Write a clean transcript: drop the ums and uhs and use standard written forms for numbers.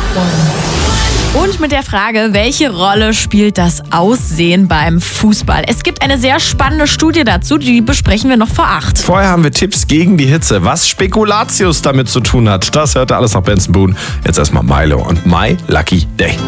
Und mit der Frage, welche Rolle spielt das Aussehen beim Fußball? Es gibt eine sehr spannende Studie dazu, die besprechen wir noch vor 8. Vorher haben wir Tipps gegen die Hitze. Was Spekulatius damit zu tun hat, das hört ihr alles nach Benson Boone. Jetzt erstmal Milo und My Lucky Day.